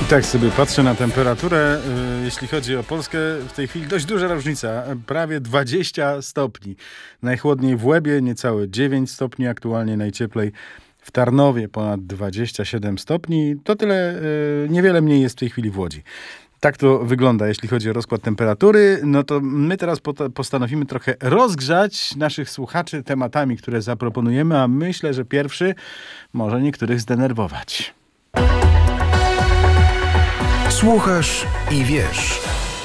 Tak sobie patrzę na temperaturę, jeśli chodzi o Polskę, w tej chwili dość duża różnica, prawie 20 stopni. Najchłodniej w Łebie, niecałe 9 stopni, aktualnie najcieplej w Tarnowie, ponad 27 stopni. To tyle, niewiele mniej jest w tej chwili w Łodzi. Tak to wygląda, jeśli chodzi o rozkład temperatury. No to my teraz postanowimy trochę rozgrzać naszych słuchaczy tematami, które zaproponujemy, a myślę, że pierwszy może niektórych zdenerwować. Słuchasz i wiesz.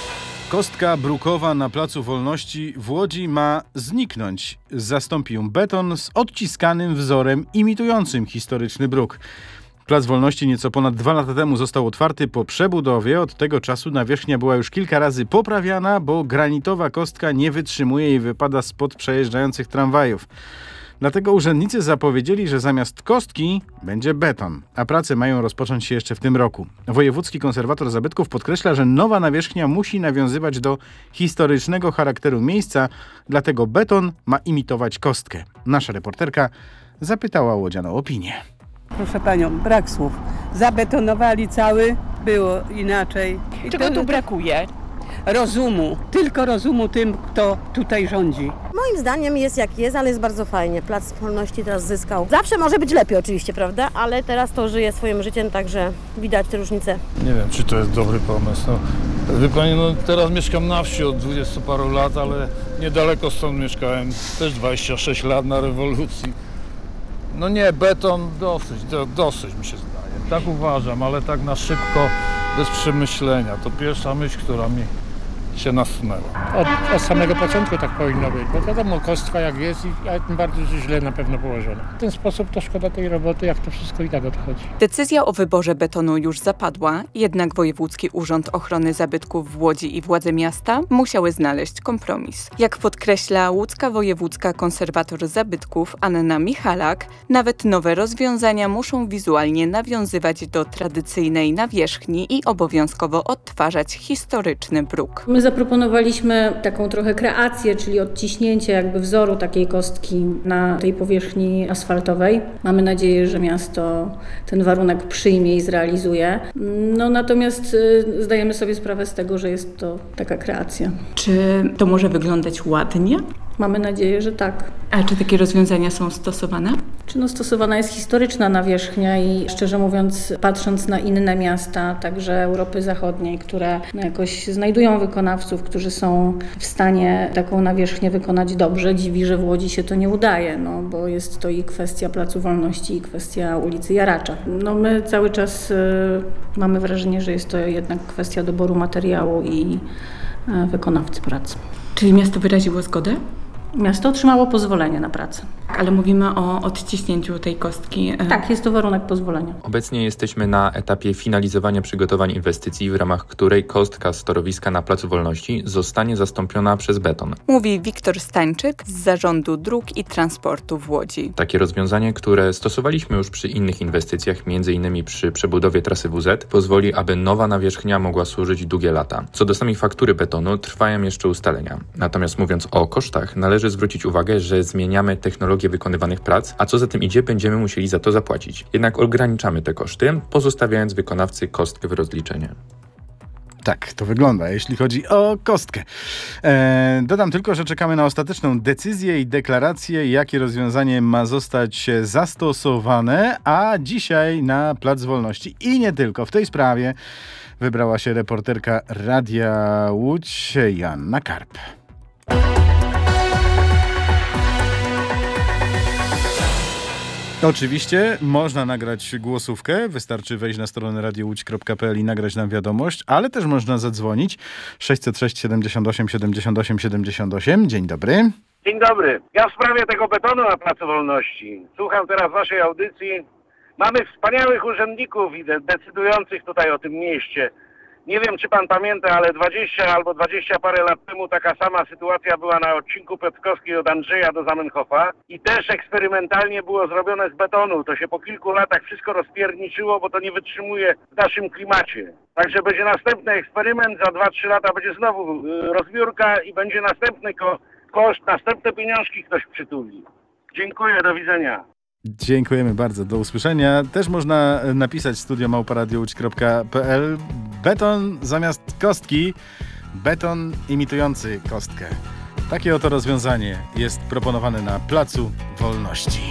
Kostka brukowa na Placu Wolności w Łodzi ma zniknąć. Zastąpi ją beton z odciskanym wzorem imitującym historyczny bruk. Plac Wolności nieco ponad 2 lata temu został otwarty po przebudowie. Od tego czasu nawierzchnia była już kilka razy poprawiana, bo granitowa kostka nie wytrzymuje i wypada spod przejeżdżających tramwajów. Dlatego urzędnicy zapowiedzieli, że zamiast kostki będzie beton, a prace mają rozpocząć się jeszcze w tym roku. Wojewódzki konserwator zabytków podkreśla, że nowa nawierzchnia musi nawiązywać do historycznego charakteru miejsca, dlatego beton ma imitować kostkę. Nasza reporterka zapytała łodzianą opinię. Proszę panią, brak słów. Zabetonowali cały, było inaczej. Czego tu brakuje? Rozumu, tylko rozumu tym, kto tutaj rządzi. Moim zdaniem jest jak jest, ale jest bardzo fajnie. Plac Wolności teraz zyskał. Zawsze może być lepiej oczywiście, prawda? Ale teraz to żyje swoim życiem, także widać te różnice. Nie wiem, czy to jest dobry pomysł. Wie pani, teraz mieszkam na wsi od 20 paru lat, ale niedaleko stąd mieszkałem też 26 lat na rewolucji. No nie, beton dosyć mi się zdaje. Tak uważam, ale tak na szybko, bez przemyślenia. To pierwsza myśl, która mi się nasunęła. Od samego początku tak powinno być, bo wiadomo, kostka jak jest, a tym bardziej, że źle na pewno położona. W ten sposób to szkoda tej roboty, jak to wszystko i tak odchodzi. Decyzja o wyborze betonu już zapadła, jednak Wojewódzki Urząd Ochrony Zabytków w Łodzi i władze miasta musiały znaleźć kompromis. Jak podkreśla łódzka wojewódzka konserwator zabytków Anna Michalak, nawet nowe rozwiązania muszą wizualnie nawiązywać do tradycyjnej nawierzchni i obowiązkowo odtwarzać historyczny bruk. My zaproponowaliśmy taką trochę kreację, czyli odciśnięcie jakby wzoru takiej kostki na tej powierzchni asfaltowej. Mamy nadzieję, że miasto ten warunek przyjmie i zrealizuje. Natomiast zdajemy sobie sprawę z tego, że jest to taka kreacja. Czy to może wyglądać ładnie? Mamy nadzieję, że tak. A czy takie rozwiązania są stosowane? Stosowana jest historyczna nawierzchnia i szczerze mówiąc, patrząc na inne miasta, także Europy Zachodniej, które jakoś znajdują wykonawców, którzy są w stanie taką nawierzchnię wykonać dobrze, dziwi, że w Łodzi się to nie udaje, bo jest to i kwestia Placu Wolności, i kwestia ulicy Jaracza. My cały czas mamy wrażenie, że jest to jednak kwestia doboru materiału i wykonawcy pracy. Czyli miasto wyraziło zgodę? Miasto otrzymało pozwolenie na pracę. Ale mówimy o odciśnięciu tej kostki. Tak, jest to warunek pozwolenia. Obecnie jesteśmy na etapie finalizowania przygotowań inwestycji, w ramach której kostka z torowiska na Placu Wolności zostanie zastąpiona przez beton. Mówi Wiktor Stańczyk z Zarządu Dróg i Transportu w Łodzi. Takie rozwiązanie, które stosowaliśmy już przy innych inwestycjach, m.in. przy przebudowie trasy WZ, pozwoli, aby nowa nawierzchnia mogła służyć długie lata. Co do samej faktury betonu, trwają jeszcze ustalenia. Natomiast mówiąc o kosztach, należy zwrócić uwagę, że zmieniamy technologię wykonywanych prac, a co za tym idzie, będziemy musieli za to zapłacić. Jednak ograniczamy te koszty, pozostawiając wykonawcy kostkę w rozliczeniu. Tak to wygląda, jeśli chodzi o kostkę. Dodam tylko, że czekamy na ostateczną decyzję i deklarację, jakie rozwiązanie ma zostać zastosowane, a dzisiaj na Plac Wolności i nie tylko w tej sprawie wybrała się reporterka Radia Łódź Joanna Karp. Oczywiście można nagrać głosówkę, wystarczy wejść na stronę radiołódź.pl i nagrać nam wiadomość, ale też można zadzwonić 606 78 78 78. Dzień dobry. Dzień dobry. Ja w sprawie tego betonu na Placu Wolności. Słucham teraz waszej audycji. Mamy wspaniałych urzędników decydujących tutaj o tym mieście. Nie wiem, czy pan pamięta, ale 20 albo 20 parę lat temu taka sama sytuacja była na odcinku Piotrkowskiej od Andrzeja do Zamenhofa i też eksperymentalnie było zrobione z betonu. To się po kilku latach wszystko rozpierniczyło, bo to nie wytrzymuje w naszym klimacie. Także będzie następny eksperyment, za 2-3 lata będzie znowu rozbiórka i będzie następny koszt, następne pieniążki ktoś przytuli. Dziękuję, do widzenia. Dziękujemy bardzo. Do usłyszenia. Też można napisać studio@radiołódź.pl. Beton zamiast kostki. Beton imitujący kostkę. Takie oto rozwiązanie jest proponowane na Placu Wolności.